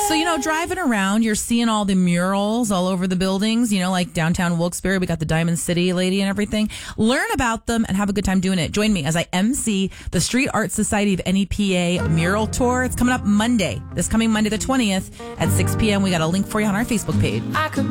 So, driving around, you're seeing all the murals all over the buildings, like downtown Wilkes-Barre. We got the Diamond City lady and everything. Learn about them and have a good time doing it. Join me as I MC the Street Art Society of NEPA mural tour. It's coming up this coming Monday the 20th at 6 p.m. We got a link for you on our Facebook page.